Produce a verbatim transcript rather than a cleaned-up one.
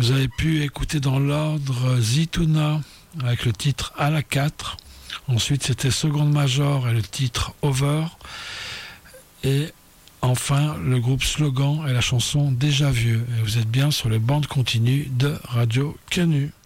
Vous avez pu écouter dans l'ordre Zitouna avec le titre à la quatre. Ensuite, c'était Seconde Major et le titre Over. Et enfin, le groupe Slogan et la chanson Déjà Vieux. Et vous êtes bien sur les bandes continues de Radio Canu.